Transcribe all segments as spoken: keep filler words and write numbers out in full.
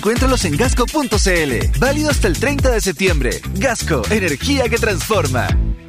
Encuéntralos en gasco punto c l. Válido hasta el treinta de septiembre. Gasco, energía que transforma.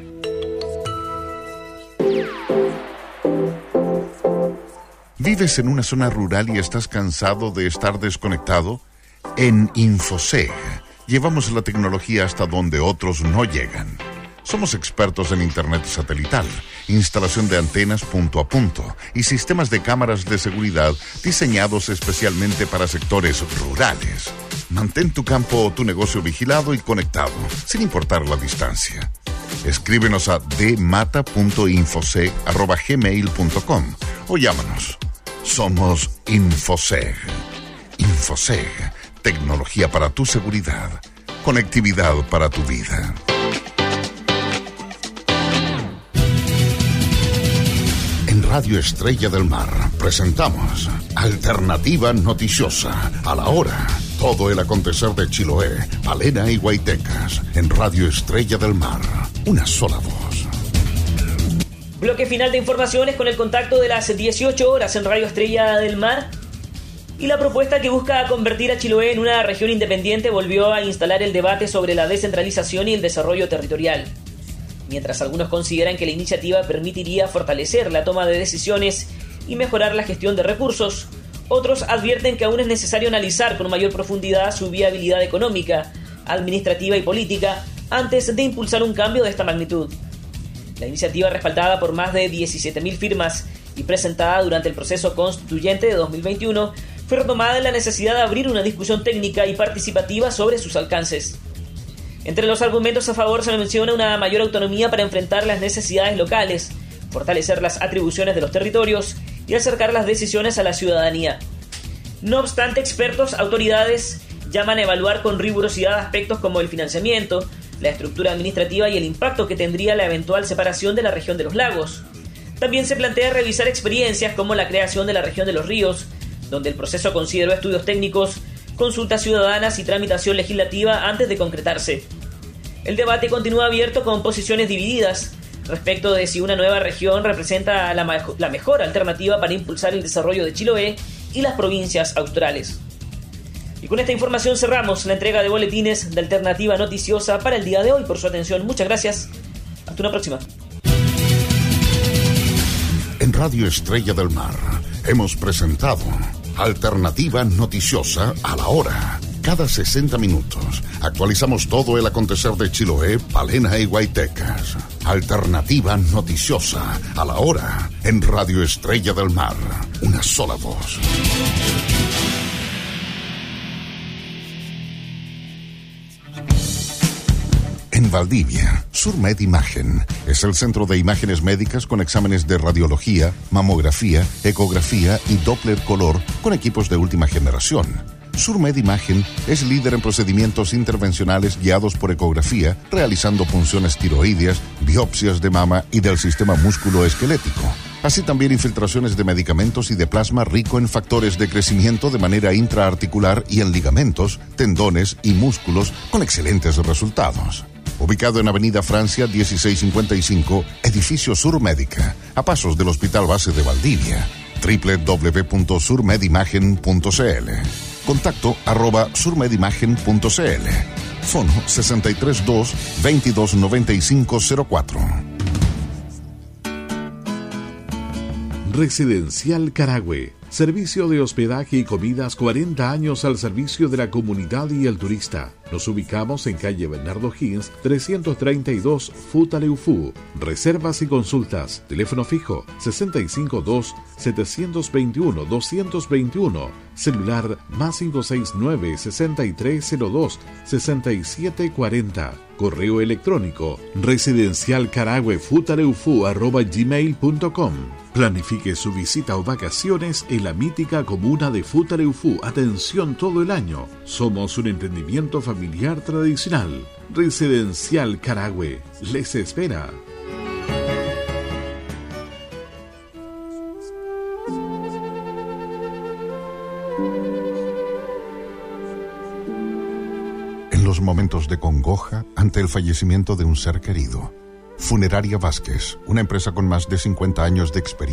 ¿Vives en una zona rural y estás cansado de estar desconectado? En Infoseg llevamos la tecnología hasta donde otros no llegan. Somos expertos en internet satelital, instalación de antenas punto a punto y sistemas de cámaras de seguridad diseñados especialmente para sectores rurales. Mantén tu campo o tu negocio vigilado y conectado, sin importar la distancia. Escríbenos a d mata punto infoseg arroba gmail punto com o llámanos. Somos Infoseg. Infoseg, tecnología para tu seguridad, conectividad para tu vida. En Radio Estrella del Mar presentamos Alternativa Noticiosa, a la hora. Todo el acontecer de Chiloé, Palena y Guaitecas. En Radio Estrella del Mar, una sola voz. Bloque final de informaciones con el contacto de las dieciocho horas en Radio Estrella del Mar. Y la propuesta que busca convertir a Chiloé en una región independiente volvió a instalar el debate sobre la descentralización y el desarrollo territorial. Mientras algunos consideran que la iniciativa permitiría fortalecer la toma de decisiones y mejorar la gestión de recursos, otros advierten que aún es necesario analizar con mayor profundidad su viabilidad económica, administrativa y política antes de impulsar un cambio de esta magnitud. La iniciativa, respaldada por más de diecisiete mil firmas y presentada durante el proceso constituyente de dos mil veintiuno, fue retomada en la necesidad de abrir una discusión técnica y participativa sobre sus alcances. Entre los argumentos a favor se menciona una mayor autonomía para enfrentar las necesidades locales, fortalecer las atribuciones de los territorios y acercar las decisiones a la ciudadanía. No obstante, expertos, autoridades llaman a evaluar con rigurosidad aspectos como el financiamiento, la estructura administrativa y el impacto que tendría la eventual separación de la región de los lagos. También se plantea revisar experiencias como la creación de la región de los ríos, donde el proceso consideró estudios técnicos, consultas ciudadanas y tramitación legislativa antes de concretarse. El debate continúa abierto con posiciones divididas respecto de si una nueva región representa la, ma- la mejor alternativa para impulsar el desarrollo de Chiloé y las provincias australes. Y con esta información cerramos la entrega de boletines de Alternativa Noticiosa para el día de hoy. Por su atención, muchas gracias. Hasta una próxima. En Radio Estrella del Mar hemos presentado Alternativa Noticiosa, a la hora. Cada sesenta minutos actualizamos todo el acontecer de Chiloé, Palena y Guaitecas. Alternativa Noticiosa, a la hora. En Radio Estrella del Mar, una sola voz. En Valdivia, Surmed Imagen es el centro de imágenes médicas con exámenes de radiología, mamografía, ecografía y Doppler color con equipos de última generación. Surmed Imagen es líder en procedimientos intervencionales guiados por ecografía, realizando punciones tiroideas, biopsias de mama y del sistema músculo-esquelético. Así también infiltraciones de medicamentos y de plasma rico en factores de crecimiento de manera intraarticular y en ligamentos, tendones y músculos con excelentes resultados. Ubicado en Avenida Francia dieciséis cincuenta y cinco, Edificio Surmédica, a pasos del Hospital Base de Valdivia. doble u doble u doble u punto surmedimagen punto c l. Contacto arroba surmedimagen punto c l. Fono sesenta y tres dos, veintidós noventa y cinco cero cuatro. Residencial Carahue. Servicio de hospedaje y comidas, cuarenta años al servicio de la comunidad y el turista. Nos ubicamos en calle Bernardo Higgins, trescientos treinta y dos, Futaleufú. Reservas y consultas. Teléfono fijo sesenta y cinco dos, setecientos veintiuno, doscientos veintiuno. Celular más cinco seis nueve, sesenta y tres cero dos, sesenta y siete cuarenta. Correo electrónico residencialcarahuefutaleufú arroba gmail punto com. Planifique su visita o vacaciones en la mítica comuna de Futaleufú. Atención todo el año. Somos un emprendimiento familiar tradicional. Residencial Carahue les espera. En los momentos de congoja ante el fallecimiento de un ser querido, Funeraria Vázquez, una empresa con más de cincuenta años de experiencia